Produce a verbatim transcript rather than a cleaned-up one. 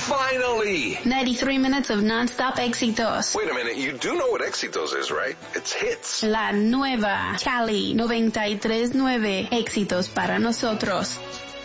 Finally! ninety-three minutes of non-stop éxitos. Wait a minute, you do know what éxitos is, right? It's hits. La nueva Cali noventa y tres nueve éxitos para nosotros.